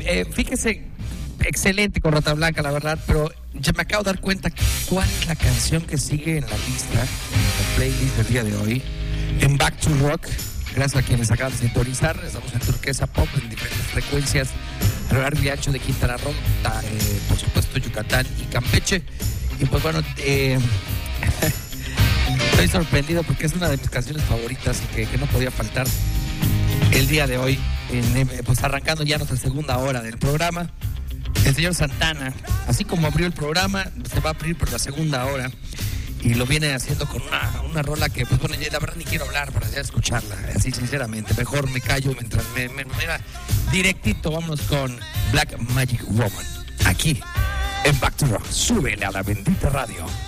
fíjese, excelente con Rata Blanca, la verdad, pero ya me acabo de dar cuenta cuál es la canción que sigue en la lista, en la playlist del día de hoy, en Back to Rock. Gracias a quienes acaban de sintonizar. Estamos en Turquesa Pop en diferentes frecuencias a lo largo y ancho de Quintana Roo, por supuesto Yucatán y Campeche. Y pues bueno, estoy sorprendido porque es una de mis canciones favoritas que no podía faltar el día de hoy, pues arrancando ya nuestra segunda hora del programa. El señor Santana, así como abrió el programa, se va a abrir por la segunda hora. Y lo viene haciendo con una rola que, pues bueno, la verdad ni quiero hablar para ya escucharla, así sinceramente. Mejor me callo mientras me directito. Vámonos con Black Magic Woman, aquí en Back to Rock. Súbele a la bendita radio.